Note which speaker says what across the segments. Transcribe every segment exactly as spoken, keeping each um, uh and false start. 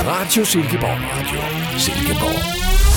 Speaker 1: Radio Silkeborg. Radio Silkeborg.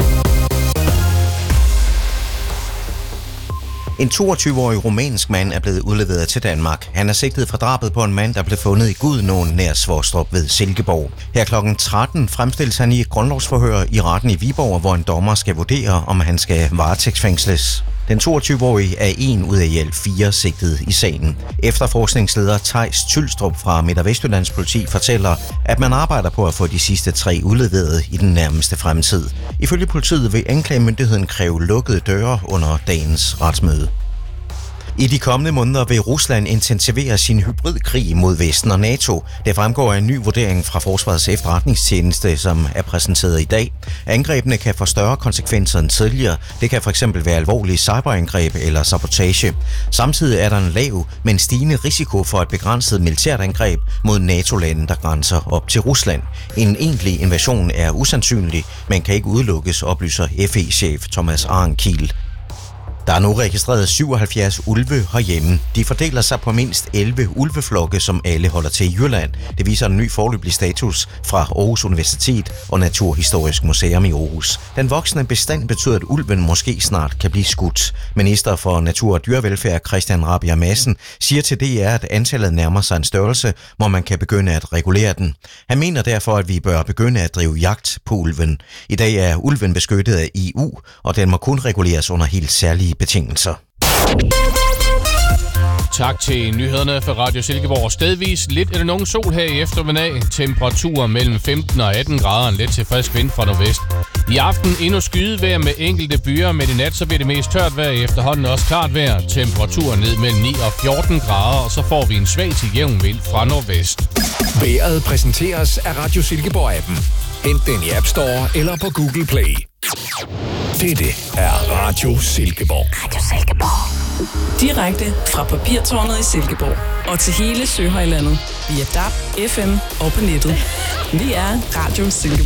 Speaker 2: En toogtyve-årig rumænsk mand er blevet udleveret til Danmark. Han er sigtet for drabet på en mand, der blev fundet i Gudenåen nær Svostrup ved Silkeborg. Her klokken tretten fremstilles han i et grundlovsforhør i retten i Viborg, hvor en dommer skal vurdere, om han skal varetægtsfængsles. Den toogtyve-årige er en ud af i alt fire sigtede i sagen. Efterforskningsleder Theis Tylstrup fra Midt- og Vestjyllands politi fortæller, at man arbejder på at få de sidste tre udleveret i den nærmeste fremtid. Ifølge politiet vil anklagemyndigheden kræve lukkede døre under dagens retsmøde. I de kommende måneder vil Rusland intensivere sin hybridkrig mod Vesten og NATO. Det fremgår af en ny vurdering fra Forsvarets efterretningstjeneste, som er præsenteret i dag. Angrebene kan få større konsekvenser end tidligere. Det kan fx være alvorlige cyberangreb eller sabotage. Samtidig er der en lav, men stigende risiko for et begrænset militært angreb mod NATO-lande, der grænser op til Rusland. En egentlig invasion er usandsynlig, men kan ikke udelukkes, oplyser F E-chef Thomas Arenkiel. Der er nu registreret syvoghalvfjerds ulve herhjemme. De fordeler sig på mindst elleve ulveflokke, som alle holder til i Jylland. Det viser en ny foreløbig status fra Aarhus Universitet og Naturhistorisk Museum i Aarhus. Den voksne bestand betyder, at ulven måske snart kan blive skudt. Minister for Natur og Dyrevelfærd Christian Rabjerg Madsen siger til D R, at antallet nærmer sig en størrelse, hvor man kan begynde at regulere den. Han mener derfor, at vi bør begynde at drive jagt på ulven. I dag er ulven beskyttet af E U, og den må kun reguleres under helt særlige betingelser.
Speaker 3: Tak til nyhederne for Radio Silkeborg. Stedvis lidt eller nogen sol her i eftermiddag. Temperaturer mellem femten og atten grader, en let til frisk vind fra nordvest. I aften endnu skydevejr med enkelte byer, men i nat så bliver det mest tørt vejr, efterhånden også klart vejr. Temperaturer ned mellem ni og fjorten grader, og så får vi en svag til jævn vind fra nordvest.
Speaker 1: Vejret præsenteres af Radio Silkeborg-appen. Hent den i App Store eller på Google Play. Dette er Radio Silkeborg.
Speaker 4: Radio Silkeborg. Direkte fra Papirtårnet i Silkeborg og til hele Søhøjlandet via D A B, F M og på nettet. Vi er Radio Silkeborg.